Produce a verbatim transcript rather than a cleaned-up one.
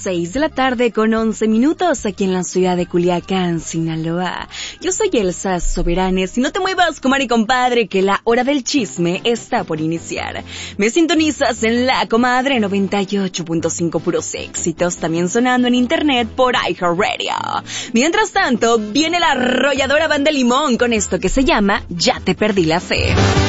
seis de la tarde con once minutos aquí en la ciudad de Culiacán, Sinaloa. Yo soy Elsa Soberanes y no te muevas, comadre y compadre, que la hora del chisme está por iniciar. Me sintonizas en La Comadre noventa y ocho punto cinco, puros éxitos, también sonando en internet por iHeartRadio. Mientras tanto, viene la arrolladora Banda Limón con esto que se llama Ya te perdí la fe.